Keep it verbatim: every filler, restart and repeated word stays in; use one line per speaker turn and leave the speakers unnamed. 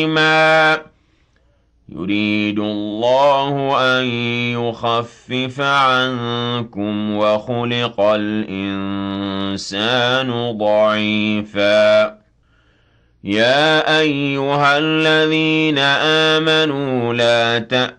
ما يريد الله أن يخفف عنكم وخلق الإنسان ضعيفا يا أيها الذين آمنوا لا تأتوا